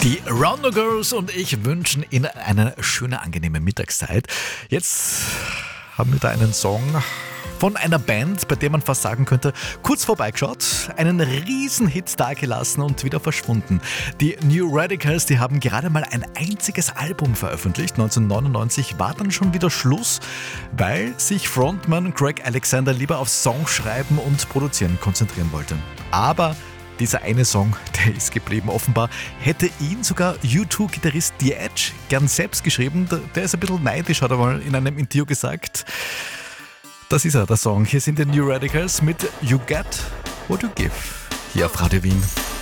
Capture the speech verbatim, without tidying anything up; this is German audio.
Die Rounder Girls und ich wünschen Ihnen eine schöne, angenehme Mittagszeit. Jetzt haben wir da einen Song von einer Band, bei der man fast sagen könnte, kurz vorbeigeschaut, einen Riesenhit dagelassen und wieder verschwunden. Die New Radicals, die haben gerade mal ein einziges Album veröffentlicht. neunzehnhundertneunundneunzig war dann schon wieder Schluss, weil sich Frontman Greg Alexander lieber auf Songschreiben und Produzieren konzentrieren wollte. Aber dieser eine Song, der ist geblieben. Offenbar hätte ihn sogar U zwei Gitarrist The Edge gern selbst geschrieben. Der ist ein bisschen neidisch, hat er mal in einem Interview gesagt. Das ist er, der Song. Hier sind die New Radicals mit You Get What You Give. Hier auf Radio Wien.